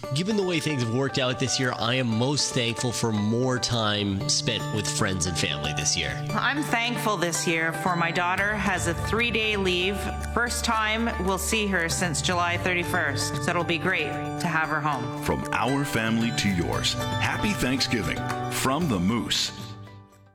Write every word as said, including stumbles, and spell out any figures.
Given the way things have worked out this year, I am most thankful for more time spent with friends and family this year. I'm thankful this year for my daughter has a three-day leave. First time we'll see her since July thirty-first, so it'll be great to have her home. From our family to yours, happy Thanksgiving from the Moose.